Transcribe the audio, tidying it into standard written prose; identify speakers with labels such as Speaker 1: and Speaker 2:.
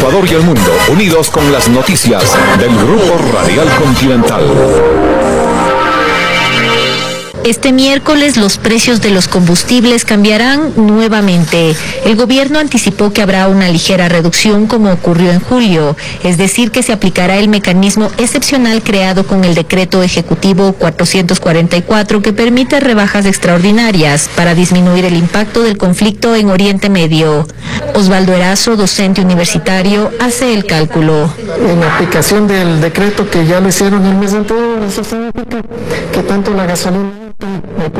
Speaker 1: Ecuador y el mundo, unidos con las noticias del Grupo Radial Continental.
Speaker 2: Este miércoles los precios de los combustibles cambiarán nuevamente. El gobierno anticipó que habrá una ligera reducción como ocurrió en julio, es decir, que se aplicará el mecanismo excepcional creado con el decreto ejecutivo 444 que permite rebajas extraordinarias para disminuir el impacto del conflicto en Oriente Medio. Osvaldo Erazo, docente universitario, hace el cálculo.
Speaker 3: En la aplicación del decreto que ya lo hicieron el mes anterior, eso significa que tanto la gasolina